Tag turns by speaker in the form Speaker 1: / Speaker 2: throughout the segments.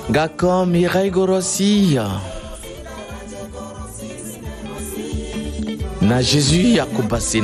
Speaker 1: Gakon Mireille Gorossi. Na Jésus Yakumbasi.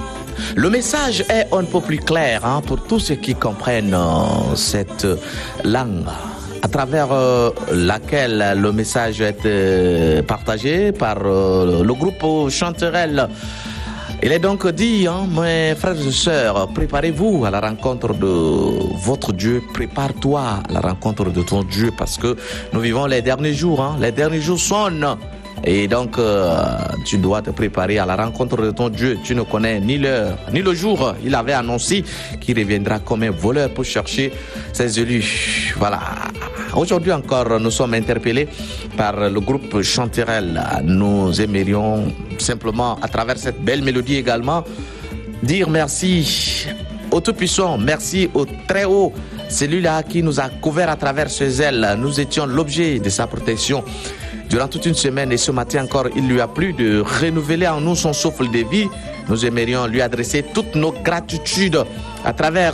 Speaker 1: Le message est un peu plus clair pour tous ceux qui comprennent cette langue à travers laquelle le message est partagé par le groupe Chanterelle. Il est donc dit, mes frères et sœurs, préparez-vous à la rencontre de votre Dieu, prépare-toi à la rencontre de ton Dieu, parce que nous vivons les derniers jours, les derniers jours sonnent. Et donc, tu dois te préparer à la rencontre de ton Dieu. Tu ne connais ni l'heure, ni le jour. Il avait annoncé qu'il reviendra comme un voleur pour chercher ses élus. Voilà. Aujourd'hui encore, nous sommes interpellés par le groupe Chanterelle. Nous aimerions simplement, à travers cette belle mélodie également, dire merci au Tout-Puissant, merci au Très-Haut, celui-là qui nous a couverts à travers ses ailes. Nous étions l'objet de sa protection durant toute une semaine, et ce matin encore, il lui a plu de renouveler en nous son souffle de vie. Nous aimerions lui adresser toutes nos gratitudes. À travers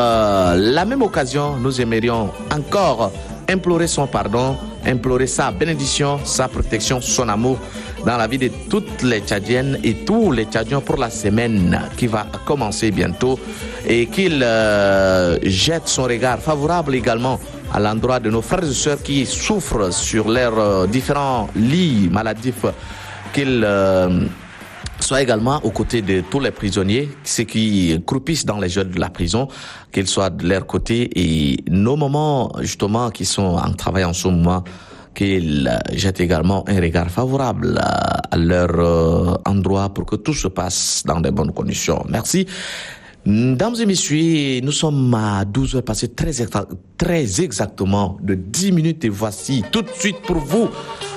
Speaker 1: la même occasion, nous aimerions encore implorer son pardon, implorer sa bénédiction, sa protection, son amour dans la vie de toutes les Tchadiennes et tous les Tchadiens pour la semaine qui va commencer bientôt, et qu'il jette son regard favorable également à l'endroit de nos frères et sœurs qui souffrent sur leurs différents lits maladifs, qu'ils soient également aux côtés de tous les prisonniers, ceux qui croupissent dans les geôles de la prison, qu'ils soient de leur côté, et nos mamans justement qui sont en travail en ce moment, qu'ils jettent également un regard favorable à leur endroit pour que tout se passe dans de bonnes conditions. Merci. Mesdames et messieurs, nous sommes à 12h passées très exactement de 10 minutes, et voici tout de suite pour vous